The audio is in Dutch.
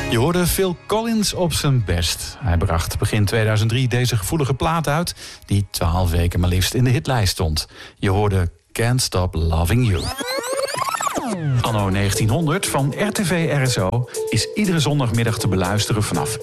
Je hoorde Phil Collins op zijn best. Hij bracht begin 2003 deze gevoelige plaat uit, die 12 weken maar liefst in de hitlijst stond. Je hoorde Can't Stop Loving You. Anno 1900 van RTV RSO is iedere zondagmiddag te beluisteren vanaf